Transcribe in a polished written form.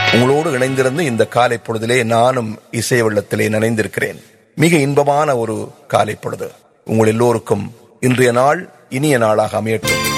உங்களோடு இணைந்திருந்து இந்த காலை பொழுதிலே நானும் இசை வெள்ளத்திலே நனைந்திருக்கிறேன். மிக இன்பமான ஒரு காலை பொழுது. உங்கள் எல்லோருக்கும் இன்றைய நாள் இனிய நாளாக அமையட்டும்.